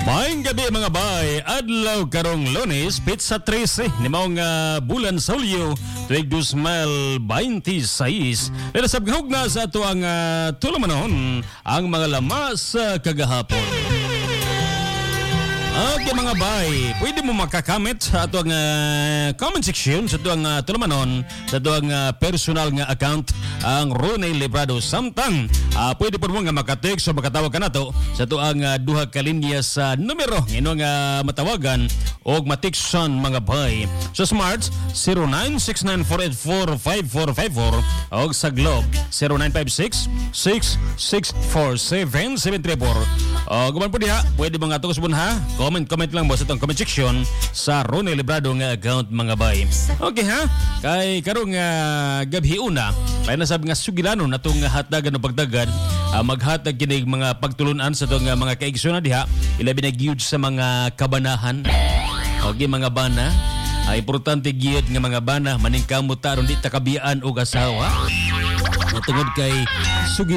Maayong gabi mga bay, adlaw karong Lunes, pizza 13 ni maong bulan sa Hulyo, tuig 2026. Nasab gahog na sa ato ang tulumanon ang mga lamas sa kagahapon. Okay mga bay, pwede mo makakamit sa ato ang comment section sa ato ang tulumanon, sa ato ang personal nga account, ang Ronnie Librado. Samtang pwede po mo nga makatext o makatawag ka na to sa ato ang duha ka linya sa numero nga matawagan o matikson mga bay. Sa Smart, 0969484544 o sa Globe, 0956-664-7734. O guman po diha, pwede mga tukos mo ha. Comment lang mo sa itong comment section sa Ronnie Librado nga account mga bay. Okay ha? Kay karong gabi una, kaya nasabi nga sugilanon na itong hatagan o pagdagan, maghatag kinig mga pagtulunan sa itong mga kaigsoon na diha, ilabi na giyod sa mga kabanahan. Okay mga bana, importante giyod nga mga bana, maningkamot taron di takabiyaan o asawa. Tungod kay